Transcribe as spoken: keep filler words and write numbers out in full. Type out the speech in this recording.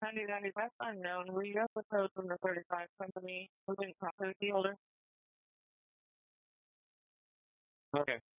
ninety ninety, that's unknown. We got the code from the thirty-five company. We didn't talk to the key holder. Okay.